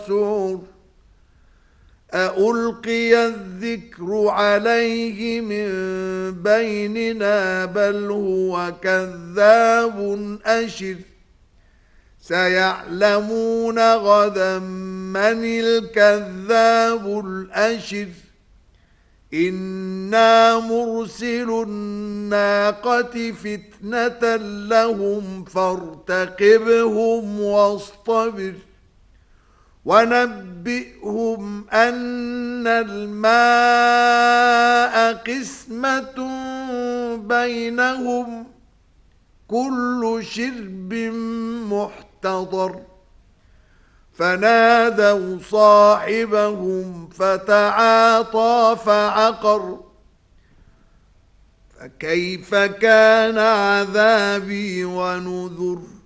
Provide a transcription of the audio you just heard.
سعر أألقي الذكر عليه من بيننا بل هو كذاب أشر سيعلمون غدا من الكذاب الأشر إنا مرسل الناقة فتنة لهم فارتقبهم واصطبر ونبئهم أن الماء قسمة بينهم كل شرب محتضر فنادوا صاحبهم فتعاطى فعقر فكيف كان عذابي ونذر